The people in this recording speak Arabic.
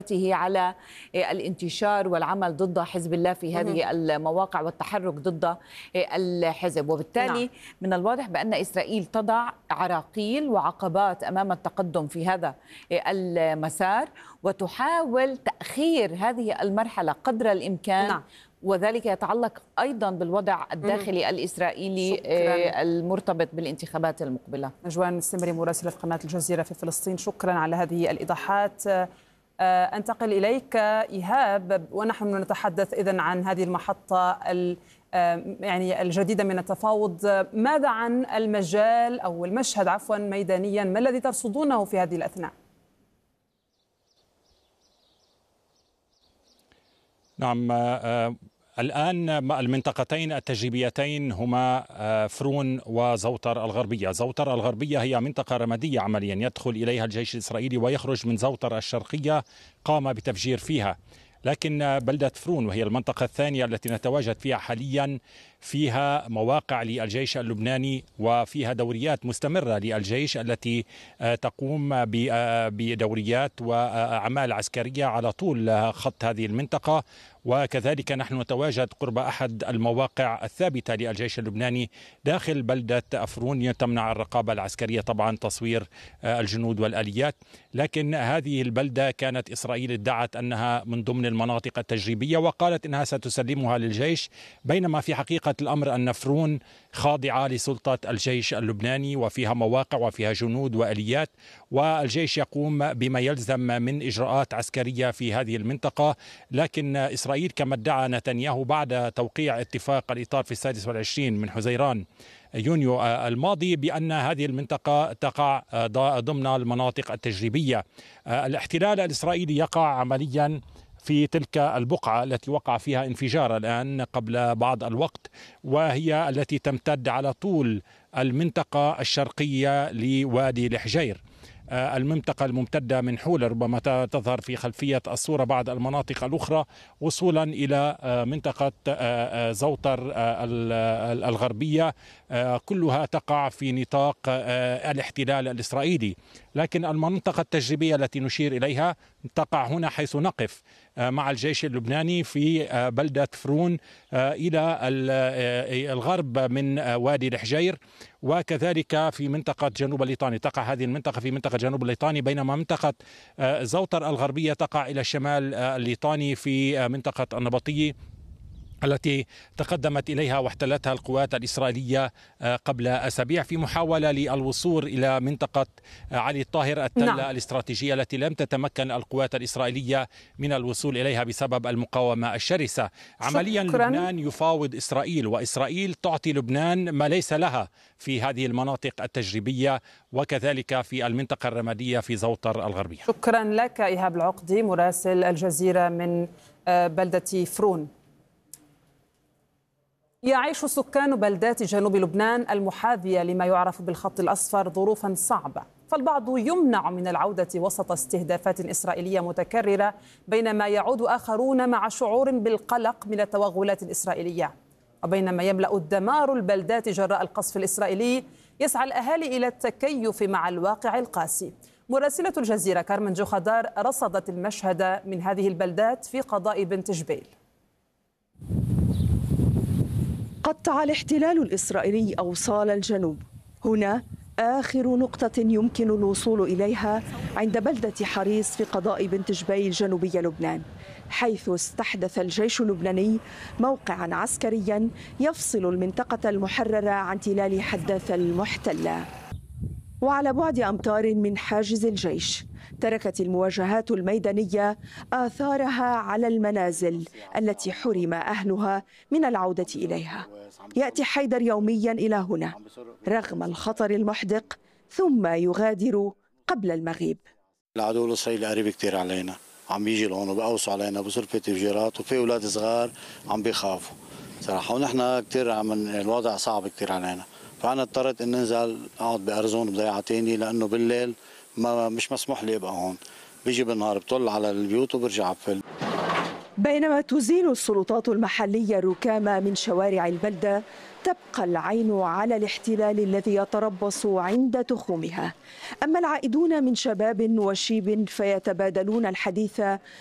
هي على الانتشار والعمل ضد حزب الله في هذه المواقع والتحرك ضد الحزب، وبالتالي من الواضح بأن إسرائيل تضع عراقيل وعقبات أمام التقدم في هذا المسار، وتحاول تأخير هذه المرحلة قدر الإمكان. وذلك يتعلق أيضا بالوضع الداخلي الإسرائيلي المرتبط بالانتخابات المقبلة. نجوان السمري مراسلة قناة الجزيرة في فلسطين، شكرا على هذه الإيضاحات. أنتقل إليك إيهاب، ونحن نتحدث إذن عن هذه المحطة يعني الجديدة من التفاوض. ماذا عن المجال أو المشهد ميدانيا؟ ما الذي ترصدونه في هذه الأثناء؟ نعم، الآن المنطقتين التجريبيتين هما فرون وزوتر الغربية. زوتر الغربية هي منطقة رمادية عمليا يدخل إليها الجيش الإسرائيلي ويخرج من زوتر الشرقية قام بتفجير فيها، لكن بلدة فرون وهي المنطقة الثانية التي نتواجد فيها حاليا فيها مواقع للجيش اللبناني وفيها دوريات مستمرة للجيش التي تقوم بدوريات وأعمال عسكرية على طول خط هذه المنطقة. وكذلك نحن نتواجد قرب أحد المواقع الثابتة للجيش اللبناني داخل بلدة فرون تمنع الرقابة العسكرية طبعا تصوير الجنود والآليات. لكن هذه البلدة كانت إسرائيل ادعت أنها من ضمن المناطق التجريبية وقالت أنها ستسلمها للجيش، بينما في حقيقة الأمر أن فرون خاضعة لسلطة الجيش اللبناني وفيها مواقع وفيها جنود وآليات، والجيش يقوم بما يلزم من إجراءات عسكرية في هذه المنطقة. لكن إسرائيل كما ادعى نتنياهو بعد توقيع اتفاق الإطار في 26 من حزيران يونيو الماضي بأن هذه المنطقة تقع ضمن المناطق التجريبية. الاحتلال الإسرائيلي يقع عمليا في تلك البقعة التي وقع فيها انفجار الآن قبل بعض الوقت، وهي التي تمتد على طول المنطقة الشرقية لوادي الحجير. المنطقة الممتدة من حول ربما تظهر في خلفية الصورة بعض المناطق الأخرى وصولا إلى منطقة زوتر الغربية، كلها تقع في نطاق الاحتلال الإسرائيلي. لكن المنطقة التجريبية التي نشير إليها تقع هنا حيث نقف مع الجيش اللبناني في بلدة فرون إلى الغرب من وادي الحجير، وكذلك في منطقة جنوب الليطاني تقع هذه المنطقة في منطقة جنوب الليطاني، بينما منطقة زوتر الغربية تقع إلى الشمال الليطاني في منطقة النبطية التي تقدمت إليها واحتلتها القوات الإسرائيلية قبل أسابيع في محاولة للوصول إلى منطقة علي الطاهر التلة الاستراتيجية التي لم تتمكن القوات الإسرائيلية من الوصول إليها بسبب المقاومة الشرسة. عمليا لبنان يفاوض إسرائيل، وإسرائيل تعطي لبنان ما ليس لها في هذه المناطق التجريبية وكذلك في المنطقة الرمادية في زوتر الغربية. شكرا لك إيهاب العقدي مراسل الجزيرة من بلدة فرون. يعيش سكان بلدات جنوب لبنان المحاذية لما يعرف بالخط الأصفر ظروفا صعبة، فالبعض يمنع من العودة وسط استهدافات إسرائيلية متكررة، بينما يعود آخرون مع شعور بالقلق من التوغلات الإسرائيلية. وبينما يملأ الدمار البلدات جراء القصف الإسرائيلي، يسعى الأهالي إلى التكيف مع الواقع القاسي. مراسلة الجزيرة كارمن جوخدار رصدت المشهد من هذه البلدات في قضاء بنت جبيل. قطع الاحتلال الإسرائيلي أوصال الجنوب. هنا آخر نقطة يمكن الوصول إليها عند بلدة حريص في قضاء بنت جبيل جنوبي لبنان، حيث استحدث الجيش اللبناني موقعا عسكريا يفصل المنطقة المحررة عن تلال حداث المحتلة. وعلى بعد أمتار من حاجز الجيش تركت المواجهات الميدانية آثارها على المنازل التي حرم أهلها من العودة إليها. يأتي حيدر يوميا إلى هنا رغم الخطر المحدق ثم يغادر قبل المغيب. العدو الإسرائيلي قريب كتير علينا، عم بيجي لهون وبقوصوا علينا بصير في تفجيرات وفي أولاد صغار عم بيخافوا صراحة، ونحن كتير الوضع صعب كتير علينا، فأنا اضطريت إن ننزل أقعد بأرزون بضيعة تاني لأنه بالليل مش مسموح لي أبقى هون، بيجي بالنهار بطل على البيوت وبرجع بفل. بينما تزيل السلطات المحلية الركام من شوارع البلدة، تبقى العين على الاحتلال الذي يتربص عند تخومها. أما العائدون من شباب وشيب فيتبادلون الحديث